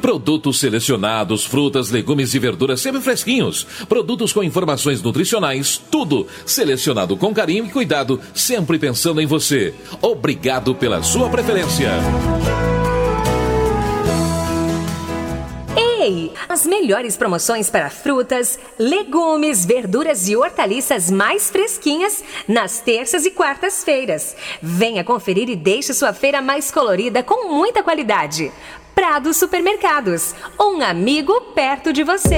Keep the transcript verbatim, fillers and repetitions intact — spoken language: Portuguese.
Produtos selecionados, frutas, legumes e verduras sempre fresquinhos. Produtos com informações nutricionais, tudo selecionado com carinho e cuidado, sempre pensando em você. Obrigado pela sua preferência. Ei, as melhores promoções para frutas, legumes, verduras e hortaliças mais fresquinhas nas terças e quartas-feiras. Venha conferir e deixe sua feira mais colorida com muita qualidade. Prado Supermercados, um amigo perto de você.